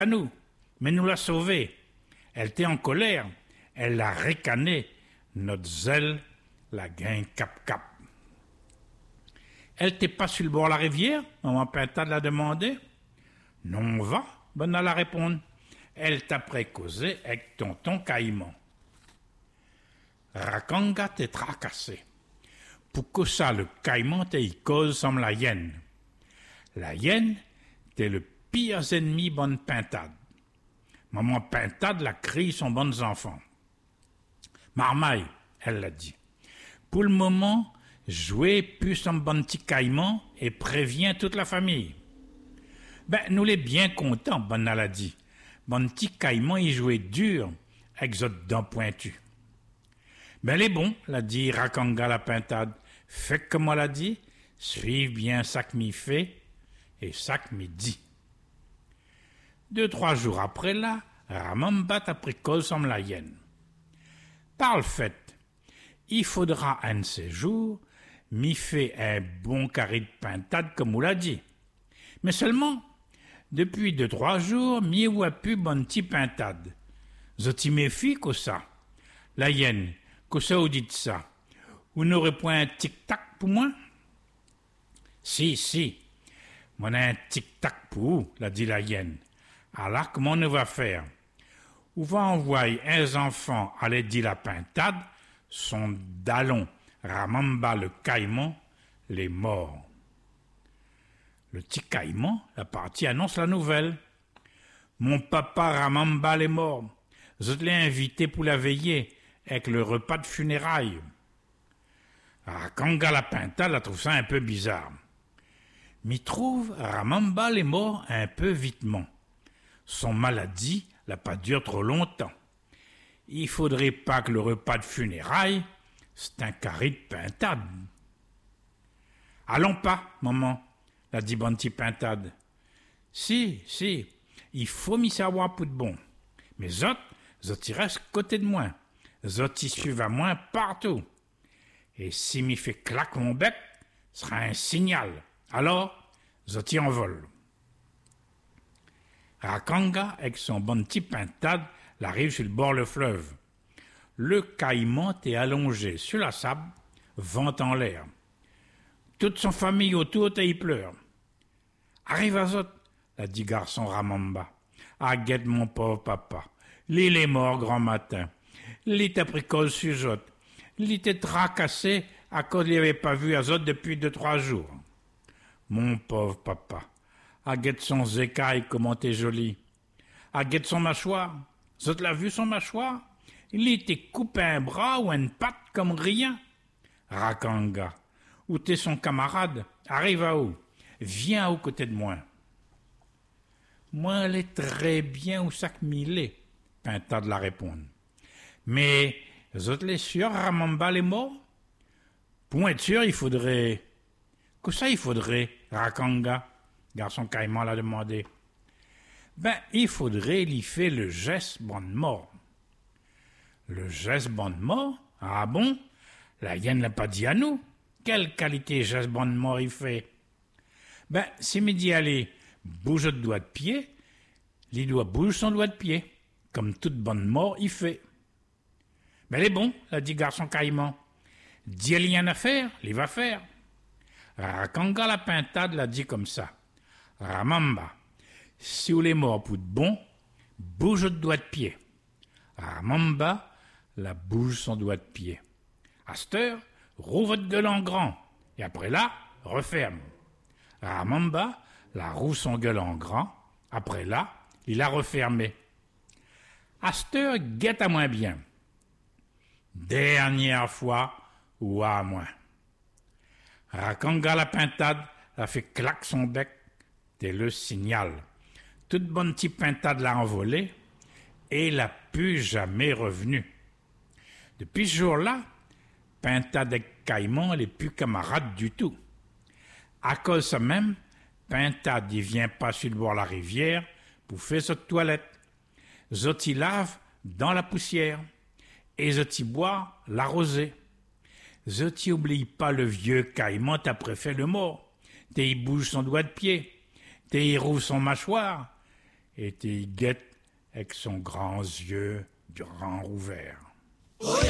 à nous, mais nous l'a sauvée. Elle était en colère, elle l'a ricané, notre zèle la gagne cap-cap. Elle t'est pas sur le bord de la rivière, maman Pintade l'a demandé. Non, va, bonne à la répondre. Elle t'a précausé avec tonton Caïman. Rakanga t'est tracassé. Pour que ça, le Caïman t'est cause comme la hyène. La hyène, t'es le pire ennemi bonne Pintade. Maman Pintade la crie son bons enfants. Marmaille, elle l'a dit. Pour le moment, jouez plus son bon petit Caïman et prévient toute la famille. Ben, nous les bien contents, bonne elle a dit. Bon petit Caïman, il jouait dur avec ses dents pointues. Ben, les bons, l'a dit Rakanga la Pintade. Fait comme on l'a dit, suivez bien ça que m'y fait et ça que m'y dit. 2-3 jours après là, Ramamba a pris cause comme la hyène. Par le fait, il faudra un de ces jours m'y fait un bon carré de pintade comme on l'a dit. Mais seulement, depuis 2-3 jours, m'y voit plus bon petit pintade. Zoti méfie que ça. La hyène, que ça vous dites ça. Vous n'aurez point un tic-tac pour moi? Si. Moi, un tic-tac pour vous, l'a dit la hyène. Alors, comment on va faire? On va envoyer un enfant aller dire la pintade, son dallon, Ramamba le Caïman, les morts. Le petit Caïman, la partie annonce la nouvelle. Mon papa Ramamba les morts. Je l'ai invité pour la veiller avec le repas de funérailles. Rakanga la pintade la trouve ça un peu bizarre. M'y trouve Ramamba les morts un peu vitement. Son maladie n'a pas duré trop longtemps. Il faudrait pas que le repas de funérailles, c'est un carré de pintade. Allons pas, maman, l'a dit bon petit Pintade. Si, il faut m'y savoir pour de bon. Mais zot y reste côté de moi. Zot y suivent à moi partout. Et si m'y fait claque mon bec, ce sera un signal. Alors, zot y envole. Rakanga, avec son bon petit Pintade, l'arrive sur le bord le fleuve. Le Caïman est allongé sur la sable, vent en l'air. Toute son famille autour y pleure. Arrive à zot, l'a dit garçon Ramamba. Ah, guette mon pauvre papa. L'île est mort grand matin. L'île t'a pris cause sur zot. L'île t'est tracassé à cause qu'il n'avait pas vu à zot depuis 2-3 jours. Mon pauvre papa. Ah, guette son zécaille, comment t'es joli. Ah, guette son mâchoire. Zot l'a vu son mâchoire? Il était coupé un bras ou une patte comme rien. Rakanga, où t'es son camarade? Arrive à où? Viens aux côtés de moi. Moi, elle est très bien où ça que m'il est, Pintade la répondre. Mais, zot les sûr, Ramamba les morts? Pour être sûr, il faudrait... Que ça, il faudrait, Rakanga? Garçon Caïman l'a demandé. Ben, il faudrait lui faire le geste bon de mort. Le geste bon de mort? Ah bon? La hyène l'a pas dit à nous. Quelle qualité geste bon de mort il fait? Ben, si me dit allez, bouge le doigt de pied, il doit bouger son doigt de pied, comme toute bonne mort il fait. Ben, il est bon, l'a dit garçon Caïman. Dis il y en a à faire, il va faire. Rakanga la Pintade l'a dit comme ça. Ramamba, si vous les morts pour de bon, bouge le doigt de pied. Ramamba la bouge son doigt de pied. À cette heure, rouvre votre gueule en grand, et après là, referme. Ramamba la rouvre son gueule en grand, après là, il a refermé. À cette heure, guette à moins bien. Dernière fois, ou à moins. Rakanga la Pintade a fait claque son bec, c'est le signal. Toute bonne petite Pintade l'a envolé et il n'a plus jamais revenu. Depuis ce jour-là, Pintade et Caïman n'est plus camarades du tout. À cause de ça même, Pintade ne vient pas sur le bord de la rivière pour faire sa toilette. Zoti lave dans la poussière et Zoti boit la rosée. Zoti oublie pas le vieux Caïman t'a préféré le mort. T'es il bouge son doigt de pied. T'es il rouvre son mâchoire. et t'y guette avec son grands yeux grands ouverts.